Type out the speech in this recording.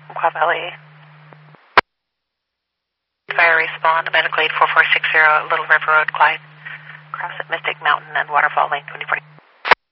Quad Valley. Fire respond, medical aid 4460 Little River Road, Clyde. Cross at Mystic Mountain and Waterfall Lane 2040.